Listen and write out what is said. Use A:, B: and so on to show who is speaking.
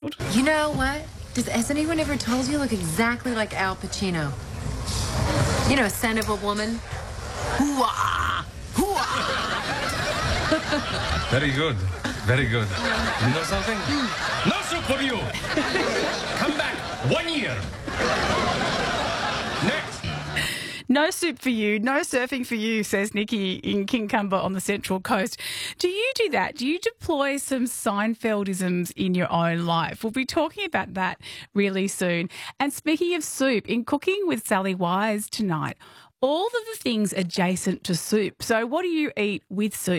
A: Seinfeld.
B: You know what? Has anyone ever told you look exactly like Al Pacino? You know, Son of a Woman. Hoo-ah! Hoo-ah!
C: Very good. Very good. You know something? No soup for you. Come back 1 year. Next.
A: No soup for you, no surfing for you, says Nikki in Kincumber on the Central Coast. Do you do that? Do you deploy some Seinfeldisms in your own life? We'll be talking about that really soon. And speaking of soup, in Cooking with Sally Wise tonight, all of the things adjacent to soup. So what do you eat with soup?